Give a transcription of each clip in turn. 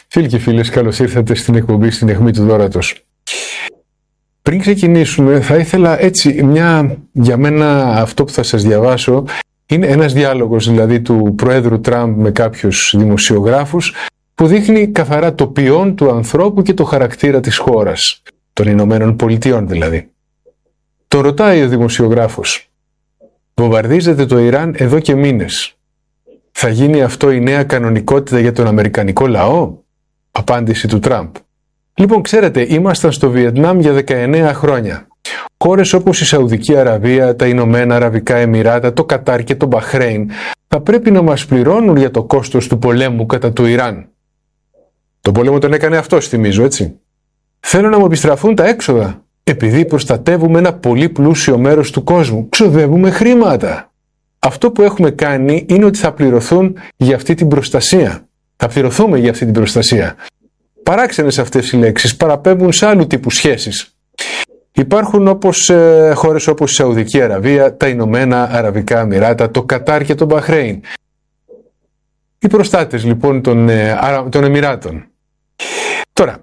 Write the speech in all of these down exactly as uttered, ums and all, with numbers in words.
Φίλοι και φίλες, καλώς ήρθατε στην εκπομπή «Στην αιχμή του δώρατος». Πριν ξεκινήσουμε, θα ήθελα έτσι, μια, για μένα αυτό που θα σας διαβάσω είναι ένας διάλογος δηλαδή του Προέδρου Τραμπ με κάποιους δημοσιογράφους που δείχνει καθαρά το ποιόν του ανθρώπου και το χαρακτήρα της χώρας, των Ηνωμένων Πολιτειών δηλαδή. Το ρωτάει ο δημοσιογράφος: «Βομβαρδίζεται το Ιράν εδώ και μήνες. Θα γίνει αυτό η νέα κανονικότητα για τον αμερικανικό λαό?» Απάντηση του Τραμπ: «Λοιπόν, ξέρετε, ήμασταν στο Βιετνάμ για δεκαεννέα χρόνια. Χώρες όπως η Σαουδική Αραβία, τα Ηνωμένα Αραβικά Εμιράτα, το Κατάρ και το Μπαχρέιν θα πρέπει να μας πληρώνουν για το κόστος του πολέμου κατά του Ιράν». Τον πόλεμο τον έκανε αυτός, θυμίζω, έτσι. «Θέλω να μου επιστραφούν τα έξοδα, επειδή προστατεύουμε ένα πολύ πλούσιο μέρος του κόσμου. Ξοδεύουμε χρήματα. Αυτό που έχουμε κάνει είναι ότι θα πληρωθούν για αυτή την προστασία. Θα πληρωθούμε για αυτή την προστασία». Παράξενες αυτές οι λέξεις, παραπέμπουν σε άλλου τύπου σχέσεις. Υπάρχουν όπως, ε, χώρες όπως η Σαουδική Αραβία, τα Ηνωμένα Αραβικά Εμιράτα, το Κατάρ και το Μπαχρέιν. Οι προστάτες λοιπόν των, ε, των Εμιράτων. Τώρα,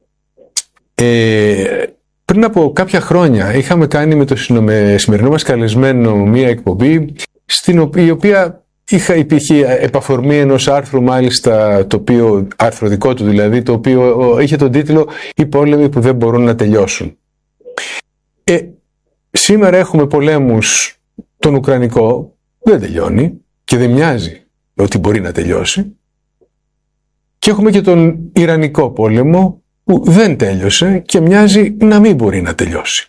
ε, πριν από κάποια χρόνια είχαμε κάνει με το σημερινό μας καλεσμένο μία εκπομπή, στην οποία, η οποία είχα υπήρχε επαφορμή ενός άρθρου, μάλιστα, το οποίο, άρθρο δικό του δηλαδή, το οποίο είχε τον τίτλο «Οι πόλεμοι που δεν μπορούν να τελειώσουν». Ε, σήμερα έχουμε πολέμους, τον Ουκρανικό δεν τελειώνει και δεν μοιάζει ότι μπορεί να τελειώσει, και έχουμε και τον Ιρανικό πόλεμο που δεν τέλειωσε και μοιάζει να μην μπορεί να τελειώσει.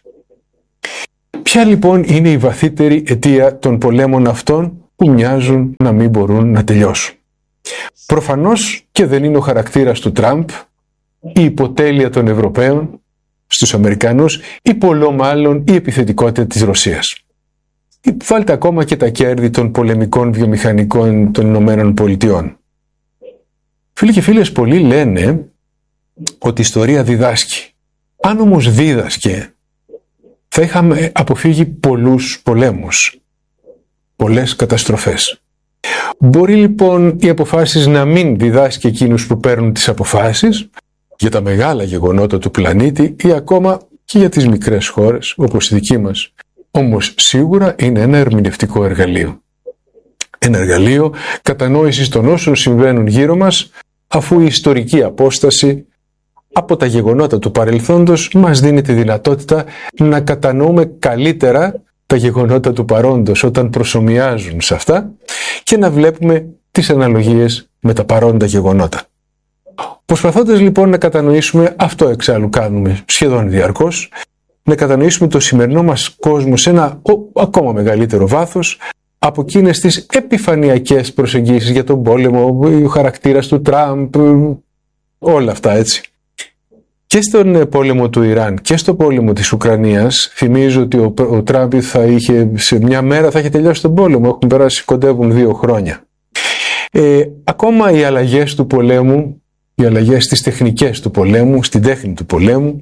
Ποια λοιπόν είναι η βαθύτερη αιτία των πολέμων αυτών που μοιάζουν να μην μπορούν να τελειώσουν? Προφανώς και δεν είναι ο χαρακτήρας του Τραμπ, η υποτέλεια των Ευρωπαίων στους Αμερικανούς ή πολλό μάλλον η επιθετικότητα της Ρωσίας. Βάλτε ακόμα και τα κέρδη των πολεμικών βιομηχανικών των Ηνωμένων Πολιτειών. Φίλοι και φίλες, πολλοί λένε ότι η ιστορία διδάσκει. Αν όμως δίδασκε, θα είχαμε αποφύγει πολλούς πολέμους, πολλές καταστροφές. Μπορεί λοιπόν οι αποφάσεις να μην διδάσκει εκείνους που παίρνουν τις αποφάσεις για τα μεγάλα γεγονότα του πλανήτη ή ακόμα και για τις μικρές χώρες όπως η δική μας. Όμως σίγουρα είναι ένα ερμηνευτικό εργαλείο. Ένα εργαλείο κατανόησης των όσων συμβαίνουν γύρω μας, αφού η ιστορική απόσταση από τα γεγονότα του παρελθόντος μας δίνει τη δυνατότητα να κατανοούμε καλύτερα τα γεγονότα του παρόντος όταν προσομοιάζουν σε αυτά και να βλέπουμε τις αναλογίες με τα παρόντα γεγονότα. Προσπαθώντας λοιπόν να κατανοήσουμε, αυτό εξάλλου κάνουμε σχεδόν διαρκώς, να κατανοήσουμε το σημερινό μας κόσμο σε ένα ο, ακόμα μεγαλύτερο βάθος από εκείνες τις επιφανειακές προσεγγίσεις για τον πόλεμο, ο χαρακτήρας του Τραμπ, όλα αυτά έτσι. Και στον πόλεμο του Ιράν και στο πόλεμο της Ουκρανίας, θυμίζω ότι ο, ο Τραμπ θα είχε, σε μια μέρα θα είχε τελειώσει τον πόλεμο, έχουν περάσει, κοντεύουν δύο χρόνια. Ε, ακόμα οι αλλαγές του πολέμου, οι αλλαγές στις τεχνικές του πολέμου, στην τέχνη του πολέμου,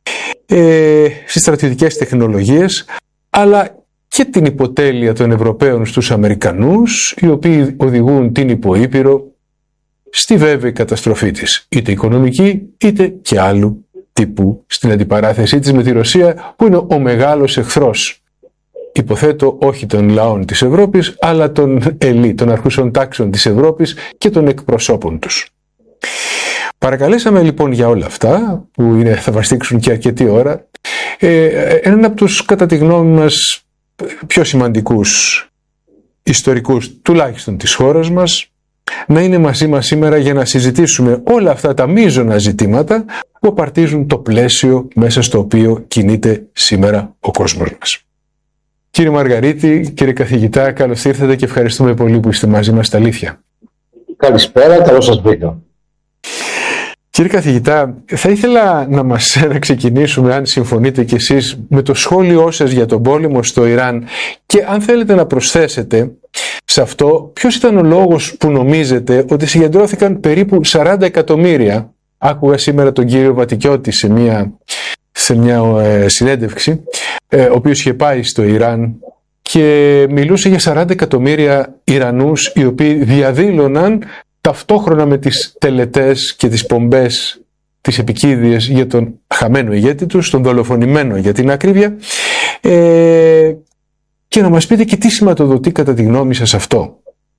ε, στις στρατιωτικές τεχνολογίες, αλλά και την υποτέλεια των Ευρωπαίων στους Αμερικανούς, οι οποίοι οδηγούν την υποήπειρο στη βέβαιη καταστροφή της, είτε οικονομική είτε και άλλου τύπου, στην αντιπαράθεσή της με τη Ρωσία, που είναι ο μεγάλος εχθρός, υποθέτω όχι των λαών της Ευρώπης, αλλά των ελίτ, των αρχούσων τάξεων της Ευρώπης και των εκπροσώπων τους. Παρακαλέσαμε λοιπόν για όλα αυτά, που είναι, θα βαστίξουν και αρκετή ώρα, ε, έναν από τους κατά τη γνώμη μας πιο σημαντικούς ιστορικούς, τουλάχιστον της χώρας μας, να είναι μαζί μας σήμερα για να συζητήσουμε όλα αυτά τα μείζωνα ζητήματα που απαρτίζουν το πλαίσιο μέσα στο οποίο κινείται σήμερα ο κόσμος μας. Κύριε Μαργαρίτη, κύριε καθηγητά, καλώς ήρθατε και ευχαριστούμε πολύ που είστε μαζί μας στα αλήθεια. Καλησπέρα, καλώς σας βρήκα. Κύριε καθηγητά, θα ήθελα να μας να ξεκινήσουμε, αν συμφωνείτε κι εσείς, με το σχόλιο σας για τον πόλεμο στο Ιράν και αν θέλετε να προσθέσετε σε αυτό ποιος ήταν ο λόγος που νομίζετε ότι συγκεντρώθηκαν περίπου σαράντα εκατομμύρια, άκουγα σήμερα τον κύριο Βατικιώτη σε μια, σε μια ε, συνέντευξη, ε, ο οποίος είχε πάει στο Ιράν και μιλούσε για σαράντα εκατομμύρια Ιρανούς οι οποίοι διαδήλωναν ταυτόχρονα με τις τελετές και τις πομπές τις επικίδιες για τον χαμένο ηγέτη τους, τον δολοφονημένο για την ακρίβεια, ε, και να μας πείτε και τι σηματοδοτεί κατά τη γνώμη σας αυτό.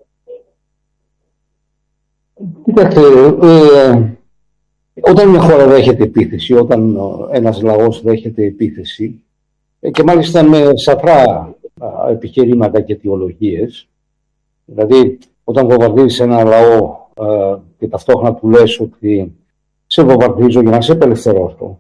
Κοιτάξτε, ε, όταν μια χώρα δέχεται επίθεση, όταν ένας λαός δέχεται επίθεση, και μάλιστα με σαφρά επιχειρήματα και αιτιολογίες, δηλαδή όταν βομβαρδίζεις ένα λαό ε, και ταυτόχρονα του λες ότι σε βομβαρδίζω για να σε απελευθερώσω,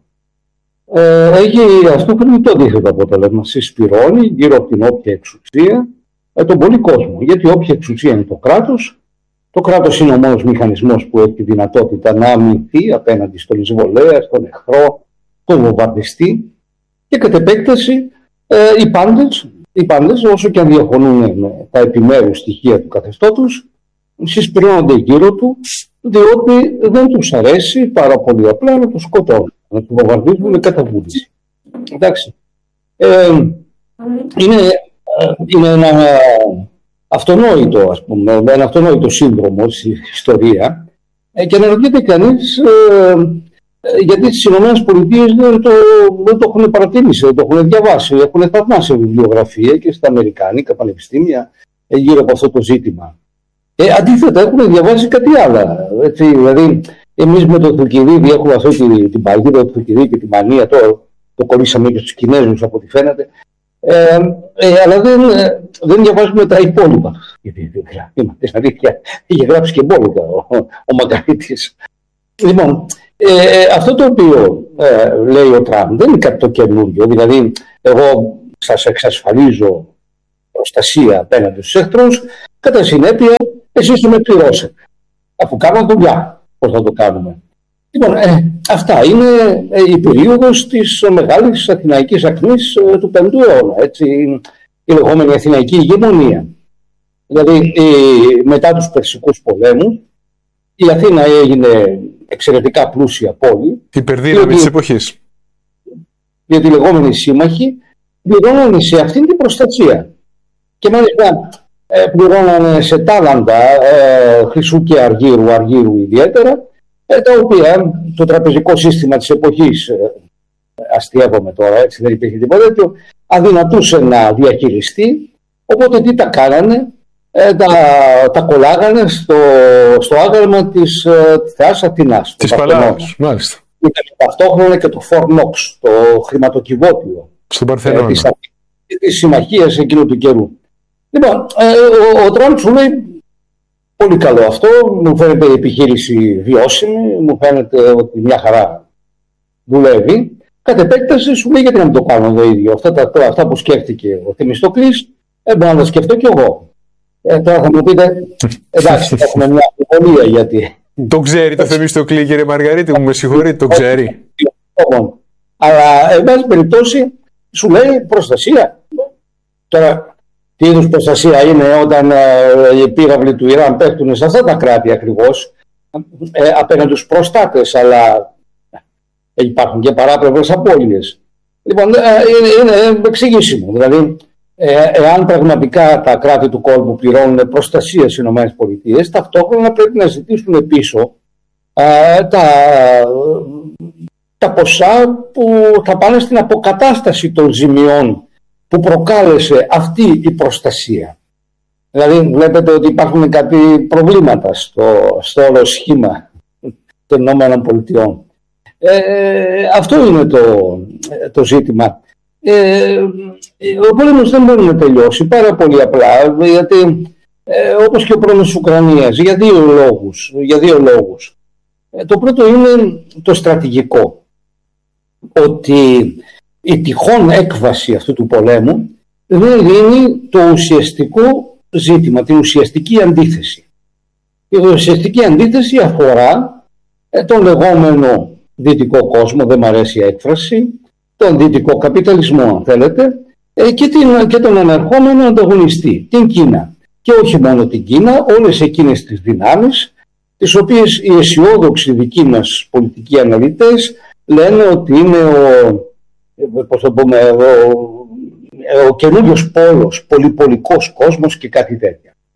ε, έχει αυτό φέρνει το αντίθετο αποτέλεσμα. Συσπυρώνει γύρω από την όποια εξουσία ε, τον πολύ κόσμο. Γιατί όποια εξουσία είναι το κράτος, το κράτος είναι ο μόνος μηχανισμός που έχει τη δυνατότητα να αμυνθεί απέναντι στον εισβολέα, στον εχθρό, τον βομβαρδιστή, και κατ' επέκταση ε, οι πάντες, οι πάντες, όσο και αν διαφωνούν με τα επιμέρους στοιχεία του καθεστώτος, συσπυρώνονται γύρω του, διότι δεν τους αρέσει πάρα πολύ απλά να τους σκοτώνουν, να τους βομβαρδίζουν με καταβούληση. Εντάξει. Ε, είναι, είναι ένα αυτονόητο, ας πούμε, ένα αυτονόητο σύνδρομο στη ιστορία, ε, και αναρωτιέται κανείς ε, γιατί στις ΗΠΑ δεν το, δεν το έχουν παρατηρήσει, δεν το έχουν διαβάσει, έχουν θαυμάσει βιβλιογραφία και στα αμερικάνικα πανεπιστήμια γύρω από αυτό το ζήτημα. Ε, αντίθετα, έχουν διαβάσει κάτι άλλο. Έτσι, δηλαδή, εμείς με τον Θουκυδίδη έχουμε αυτή την, την παγίδα του Θουκυδίδη και τη μανία, το, το κολλήσαμε και στους Κινέζους από ό,τι φαίνεται. Ε, ε, αλλά δεν, δεν διαβάζουμε τα υπόλοιπα. Δηλαδή, είχε γράψει και μπόλικα ο, ο Μακαρίτης. Λοιπόν, ε, αυτό το οποίο ε, λέει ο Τραμπ δεν είναι κάτι το καινούργιο. Δηλαδή, εγώ σας εξασφαλίζω προστασία απέναντι στους εχθρούς, κατά συνέπεια εσείς το με πληρώσετε. Αφού κάνω δουλειά, πώς θα το κάνουμε. Λοιπόν, ε, αυτά είναι ε, η περίοδος της μεγάλης αθηναϊκής ακμής ε, του πέμπτου αιώνα, έτσι, η λεγόμενη αθηναϊκή ηγεμονία. Δηλαδή, ε, μετά τους Περσικούς πολέμους, η Αθήνα έγινε εξαιρετικά πλούσια πόλη. Υπερδύναμη της εποχής. Γιατί οι λεγόμενοι σύμμαχοι πληρώνανε σε αυτήν την προστασία. Και μάλιστα ε, πληρώνανε σε τάλαντα ε, χρυσού και αργύρου, αργύρου ιδιαίτερα, ε, τα οποία το τραπεζικό σύστημα της εποχής, ε, αστείευομαι τώρα, έτσι δεν υπήρχε τίποτα τέτοιο, αδυνατούσε να διαχειριστεί, οπότε τι τα κάνανε, ε, τα, τα κολλάγανε στο, στο άγαλμα της ε, Θεάς Αθηνάς. Της Παλαιάς, μάλιστα. Ήταν ταυτόχρονα και το Fort Knox, το χρηματοκιβώτιο στον Παρθενώνα. της, της συμμαχίας εκείνου του καιρού. Λοιπόν, ε, ο, ο Τραμπ σου λέει πολύ καλό αυτό, μου φαίνεται η επιχείρηση βιώσιμη, μου φαίνεται ότι μια χαρά δουλεύει. Κατ' επέκταση σου λέει γιατί να μην το κάνω το ίδιο. Αυτά, τα, αυτά που σκέφτηκε ο Θεμιστοκλής, ε, μπορώ να τα σκεφτώ κι εγώ. Ε, τώρα θα μου πείτε, εντάξει, έχουμε μια αμφιβολία γιατί... Το ξέρει το Θεμιστοκλή, κύριε Μαργαρίτη, μου με συγχωρείτε, το ξέρει. Αλλά, εν πάση περιπτώσει, σου λέει προστασία. Τώρα, τι είδους προστασία είναι όταν ε, οι πύραυλοι του Ιράν πέφτουν σε αυτά τα κράτη ακριβώς, ε, απέναντι στους προστάτες, αλλά ε, υπάρχουν και παράπλευρες απώλειες. Λοιπόν, ε, είναι, είναι εξηγήσιμο. Δηλαδή, ε, εάν πραγματικά τα κράτη του κόσμου πληρώνουν προστασία στις ΗΠΑ, ταυτόχρονα πρέπει να ζητήσουν πίσω ε, τα, τα ποσά που θα πάνε στην αποκατάσταση των ζημιών που προκάλεσε αυτή η προστασία. Δηλαδή βλέπετε ότι υπάρχουν κάτι προβλήματα στο, στο όλο σχήμα των ΗΠΑ. Ε, αυτό είναι το, το ζήτημα. Ε, ο πόλεμος δεν μπορεί να τελειώσει πάρα πολύ απλά, γιατί ε, όπως και ο πόλεμος της Ουκρανίας, για δύο λόγους. Για δύο λόγους. Ε, το πρώτο είναι το στρατηγικό. Ότι η τυχόν έκβαση αυτού του πολέμου δεν λύνει το ουσιαστικό ζήτημα, την ουσιαστική αντίθεση. Η ουσιαστική αντίθεση αφορά ε, τον λεγόμενο δυτικό κόσμο, δεν μου αρέσει η έκφραση, τον δυτικό καπιταλισμό αν θέλετε, ε, και, την, και τον ανερχόμενο ανταγωνιστή, την Κίνα. Και όχι μόνο την Κίνα, όλες εκείνες τις δυνάμεις, τις οποίες οι αισιόδοξοι δικοί μας πολιτικοί αναλυτές λένε ότι είναι ο, πώς το πούμε, ο, ο καινούριος πόλος, πολυπολικός κόσμος και κάτι τέτοια.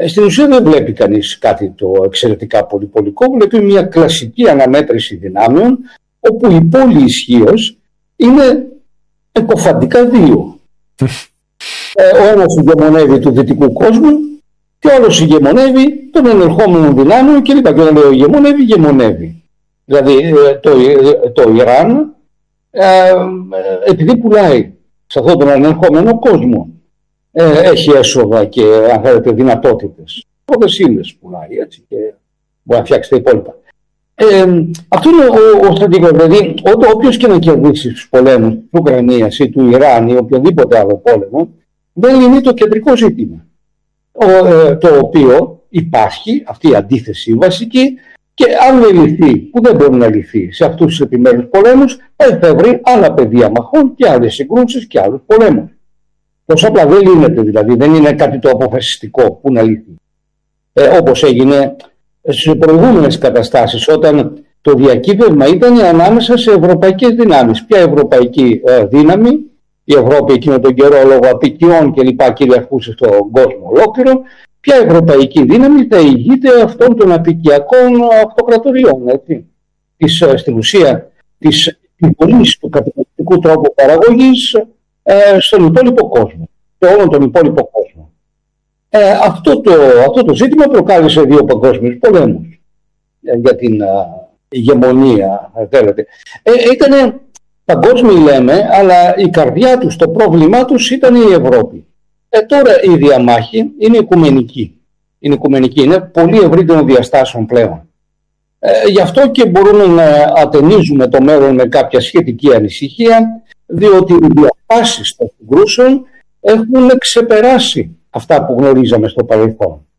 Στην ουσία δεν βλέπει κανείς κάτι το εξαιρετικά πολυπολικό, βλέπει μια κλασική αναμέτρηση δυνάμεων, όπου η πόλη ισχύως είναι εκοφαντικά δύο. Ο ένας ηγεμονεύει του δυτικού κόσμου και ο άλλος ηγεμονεύει των ενερχόμενων δυνάμεων κλπ. Και όταν λέω ηγεμονεύει, ηγεμονεύει. Δηλαδή το, το Ιράν, ε, επειδή πουλάει σε αυτόν τον ενερχόμενο κόσμο, ε, έχει έσοδα και αν θέλετε δυνατότητες. Πρώτες ύλες πουλάει, έτσι, και μπορεί να φτιάξει τα υπόλοιπα. Ε, αυτό είναι ο, ο στρατηγός. Δηλαδή, όποιος και να κερδίσει στους πολέμους της Ουκρανίας ή του Ιράν ή οποιοδήποτε άλλο πόλεμο, δεν είναι το κεντρικό ζήτημα. Ο, ε, το οποίο υπάρχει, αυτή η αντίθεση βασική, και αν δεν λυθεί, που δεν μπορεί να λυθεί σε αυτούς τους επιμέρους πολέμους, θα εφεύρει άλλα πεδία μαχών και άλλες συγκρούσεις και άλλους πολέμους. Τόσο απλά δεν λύνεται, δηλαδή, δεν είναι κάτι το αποφασιστικό που να λυθεί. Ε, όπως έγινε στις προηγούμενες καταστάσεις, όταν το διακύβευμα ήταν ανάμεσα σε ευρωπαϊκές δυνάμεις. Ποια ευρωπαϊκή ε, δύναμη, η Ευρώπη εκείνο τον καιρό λόγω απικιών και λοιπά κυριαρχούσε στον κόσμο ολόκληρο, ποια ευρωπαϊκή δύναμη θα ηγείται αυτών των απικιακών αυτοκρατοριών, έτσι. Της, στην ουσία της υπολής του καπιταλιστικού τρόπου παραγωγής ε, στον υπόλοιπο κόσμο, σε όλον τον υπόλοιπο κόσμο. Ε, αυτό, το, αυτό το ζήτημα προκάλεσε δύο παγκόσμιους πολέμους ε, για την α, ηγεμονία, θέλετε. Ε, ήτανε παγκόσμιοι λέμε, αλλά η καρδιά τους, το πρόβλημά τους ήταν η Ευρώπη. Ε, τώρα η διαμάχη είναι οικουμενική. Είναι οικουμενική, είναι πολύ ευρύτερων διαστάσεων πλέον. Ε, γι' αυτό και μπορούμε να ατενίζουμε το μέλλον με κάποια σχετική ανησυχία, διότι οι διαστάσεις των συγκρούσεων έχουν ξεπεράσει αυτά που γνωρίζαμε στο παρελθόν.